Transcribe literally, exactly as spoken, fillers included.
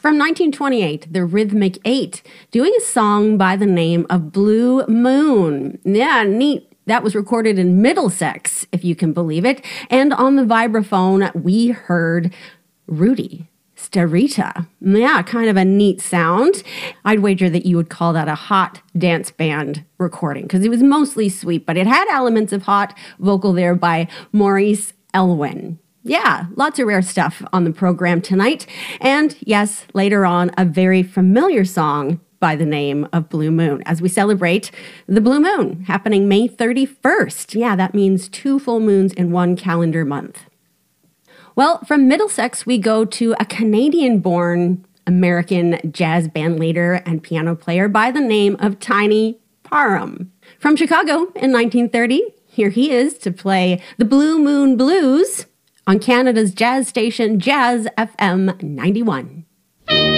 From nineteen twenty-eight, the Rhythmic Eight, doing a song by the name of Blue Moon. Yeah, neat. That was recorded in Middlesex, if you can believe it. And on the vibraphone, we heard Rudy Starita. Yeah, kind of a neat sound. I'd wager that you would call that a hot dance band recording because it was mostly sweet, but it had elements of hot vocal there by Maurice Elwin. Yeah, lots of rare stuff on the program tonight. And yes, later on, a very familiar song by the name of Blue Moon as we celebrate the Blue Moon happening May thirty-first. Yeah, that means two full moons in one calendar month. Well, from Middlesex, we go to a Canadian-born American jazz band leader and piano player by the name of Tiny Parham. From Chicago in nineteen thirty, here he is to play the Blue Moon Blues on Canada's jazz station Jazz F M ninety-one.